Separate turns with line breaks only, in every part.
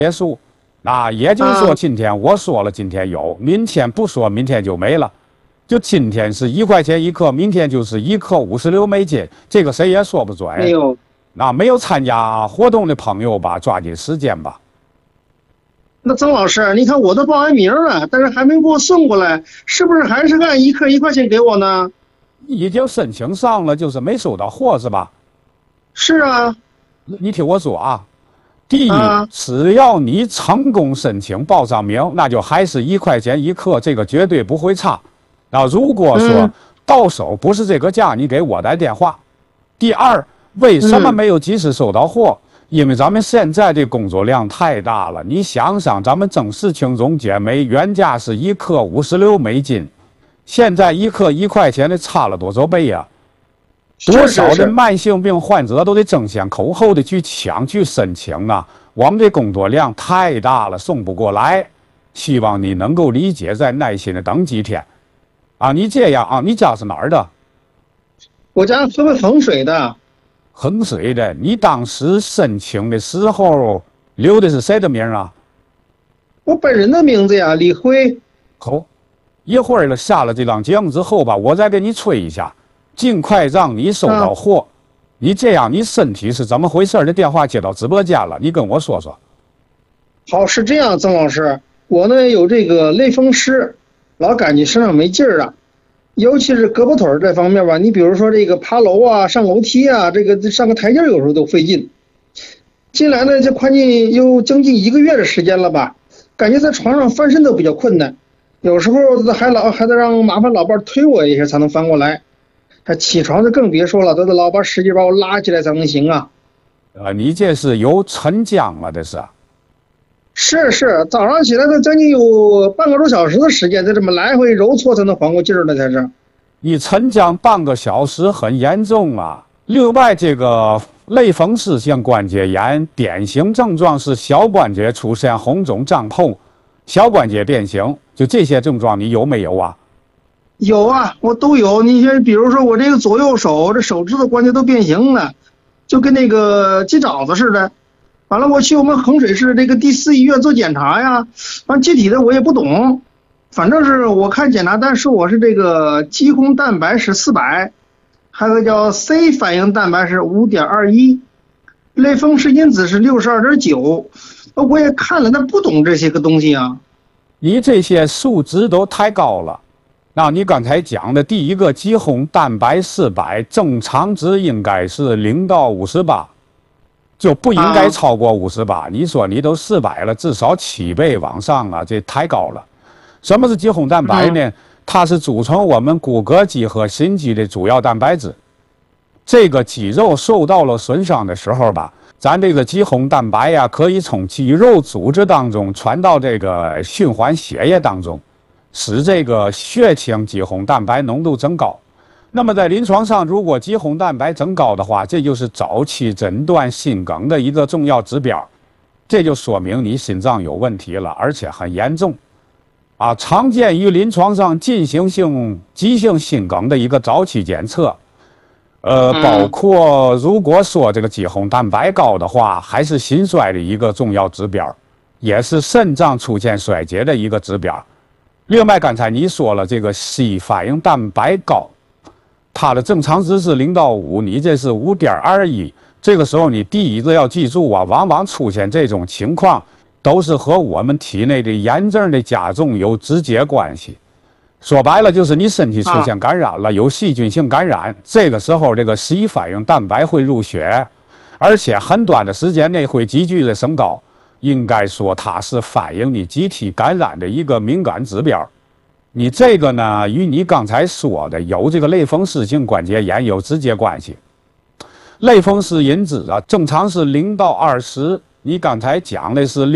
结束。那也就是说，今天我说了，今天有，明天不说，明天就没了。就今天是1块钱一克，明天就是1克56美金，这个谁也说不准。
没有。
那没有参加活动的朋友吧，抓紧时间吧。
那曾老师，你看我都报完名了，但是还没给我送过来，是不是还是按1克1块钱给我呢？
已经申请上了，就是没收到货是吧？
是啊。
你听我说啊，第一，只要你成功申请报上名，那就还是1块钱1克，这个绝对不会差。那如果说到手不是这个价，你给我来电话。第二，为什么没有及时收到货？因为咱们现在的工作量太大了。你想想，咱们正式青中姐妹原价是1克56美金，现在1克1块钱的差了多少倍呀？多少的慢性病患者都得争先恐后的去抢去申请啊！我们的工作量太大了，送不过来。希望你能够理解，再耐心的等几天。啊，你这样啊，你家是哪儿的？
我家衡水的。
衡水的，你当时申请的时候留的是谁的名啊？
我本人的名字呀，李辉。
好，一会儿了下了这档节目之后吧，我再给你催一下，尽快让你收到货。你这样，你身体是怎么回事的电话接到直播间了，你跟我说说。
好，是这样，曾老师，我呢有这个类风湿，老感觉身上没劲儿啊。尤其是胳膊腿这方面吧，你比如说这个爬楼啊、上楼梯啊，这个上个台阶有时候都费劲。进来呢，这快近有将近1个月的时间了吧，感觉在床上翻身都比较困难，有时候还得让麻烦老伴推我一下才能翻过来。他起床就更别说了，都得老伴使劲把我拉起来才能行啊。
你这是有沉僵了，这是。
是，早上起来都将近有半个多小时的时间，再这么来回揉搓才能缓过劲儿来才是。
你沉僵半个小时很严重啊。另外，这个类风湿性关节炎典型症状是小关节出现红肿胀痛，小关节变形，就这些症状你有没有啊？
有啊，我都有。你像比如说我这个左右手这手指头关节都变形了，就跟那个鸡爪子似的。完了，我去我们衡水市这个第4医院做检查呀，完具体的我也不懂，反正是我看检查单说我是这个肌红蛋白是400，还有个叫 C 反应蛋白是5.21，类风湿因子是62.9，我也看了，但不懂这些个东西啊。
你这些数值都太高了。那你刚才讲的第一个肌红蛋白400，正常值应该是0到58。就不应该超过58。你说你都400了，至少7倍往上啊，这太高了。什么是肌红蛋白呢？它是组成我们骨骼肌和心肌的主要蛋白质。这个肌肉受到了损伤的时候吧，咱这个肌红蛋白呀，可以从肌肉组织当中传到这个循环血液当中，使这个血清肌红蛋白浓度增高。那么在临床上，如果肌红蛋白增高的话，这就是早期诊断心梗的一个重要指标，这就说明你心脏有问题了，而且很严重。啊，常见于临床上进行性急性心梗的一个早期检测，包括如果说这个肌红蛋白高的话，还是心衰的一个重要指标，也是肾脏出现衰竭的一个指标。另外，刚才你说了这个 C 反应蛋白高。它的正常值是0到5，你这是5.21。这个时候你第一个要记住啊，往往出现这种情况，都是和我们体内的炎症的加重有直接关系。说白了就是你身体出现感染了，有细菌性感染，这个时候这个 C 反应蛋白会入血，而且很短的时间内会急剧的升高。应该说它是反映你机体感染的一个敏感指标。你这个呢，与你刚才说的有这个类风湿性关节炎有直接关系。类风湿因子啊，正常是0到20，你刚才讲的是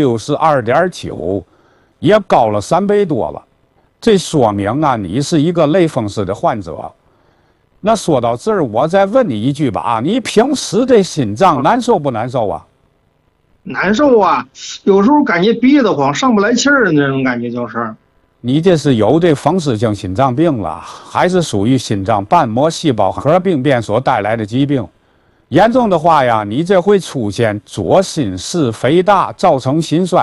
62.9，也高了3倍多了。这说明啊，你是一个类风湿的患者。那说到这儿，我再问你一句吧啊，你平时这心脏难受不难受啊？
难受啊，有时候感觉憋得慌，上不来气儿的那种感觉就是。
你这是有这风湿性心脏病了，还是属于心脏瓣膜细胞核病变所带来的疾病？严重的话呀，你这会出现左心室肥大，造成心衰。